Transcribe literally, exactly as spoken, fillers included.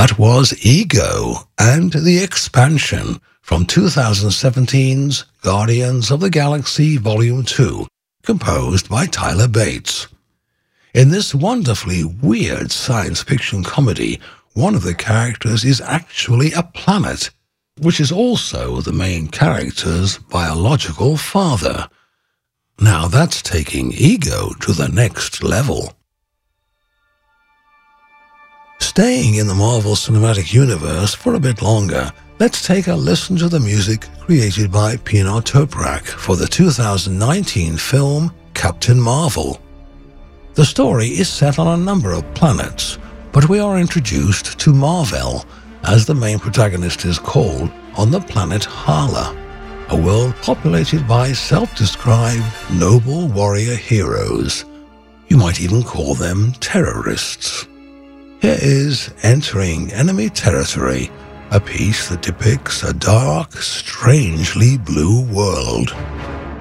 That was Ego and the Expansion from two thousand seventeen's Guardians of the Galaxy Volume two, composed by Tyler Bates. In this wonderfully weird science fiction comedy, one of the characters is actually a planet, which is also the main character's biological father. Now that's taking Ego to the next level. Staying in the Marvel Cinematic Universe for a bit longer, let's take a listen to the music created by Pinar Toprak for the two thousand nineteen film Captain Marvel. The story is set on a number of planets, but we are introduced to Mar-Vell, as the main protagonist is called, on the planet Hala, a world populated by self-described noble warrior heroes. You might even call them terrorists. Here is Entering Enemy Territory, a piece that depicts a dark, strangely blue world.